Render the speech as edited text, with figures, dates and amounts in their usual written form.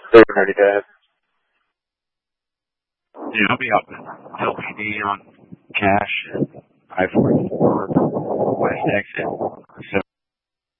They're already dead. Yeah, I'll be out with LPD on Cash, I-44, West Exit. So